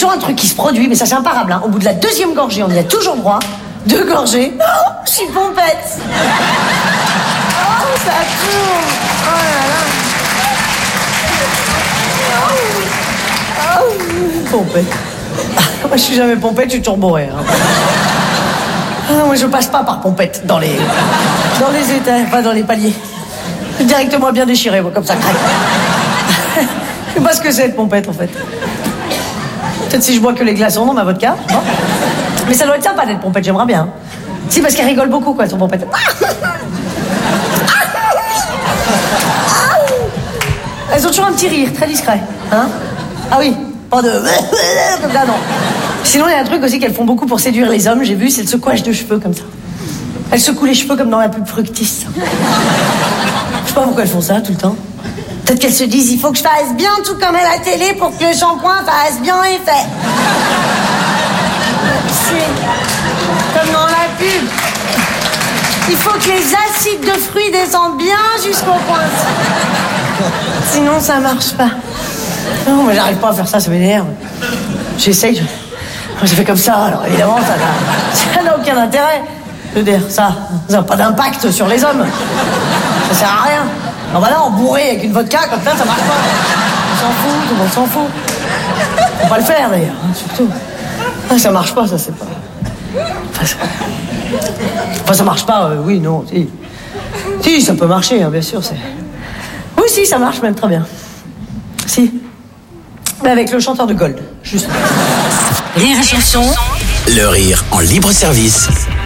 toujours un truc qui se produit, mais ça c'est imparable. Hein. Au bout de la deuxième gorgée, on y a toujours droit. 2 gorgées. Oh, je suis pompette. Oh, ça tourne. Oh là là. Oh. Pompette. Moi, je suis jamais pompette, je suis turborée. Hein. Moi, je passe pas par pompette dans les états, pas dans les paliers. Directement bien déchiré, moi, comme ça, craque. Je sais pas ce que c'est, pompette, en fait. Peut-être si je bois que les glaçons dans ma vodka. Bon. Mais ça doit être sympa d'être pompette, j'aimerais bien. Si, parce qu'elle rigole beaucoup, quoi, son pompette. Elles ont toujours un petit rire, très discret. Hein? Ah oui, pas de... comme ça, non. Sinon, il y a un truc aussi qu'elles font beaucoup pour séduire les hommes, j'ai vu, c'est le secouage de cheveux, comme ça. Elles secouent les cheveux comme dans la pub Fructis. Je sais pas pourquoi elles font ça, tout le temps. Peut-être qu'elles se disent, il faut que je fasse bien tout comme à la télé pour que le shampoing fasse bien effet. C'est comme dans la pub. Il faut que les acides de fruits descendent bien jusqu'au pointe. Sinon, ça marche pas. Non, moi, j'arrive pas à faire ça m'énerve. J'essaye, je fais comme ça, alors évidemment, ça n'a aucun intérêt. Je veux dire, ça n'a pas d'impact sur les hommes. Ça sert à rien. Alors bah là, en bourré avec une vodka, comme ça marche pas. On s'en fout, tout le monde s'en fout. Faut pas le faire, d'ailleurs, hein, surtout. Ah, ça marche pas, ça, c'est pas... Enfin, ça marche pas, oui, non, si. Si, ça peut marcher, hein, bien sûr, c'est... Oui, si, ça marche même très bien. Si. Mais avec le chanteur de Gold, juste. Rire et chanson. Le rire en libre service.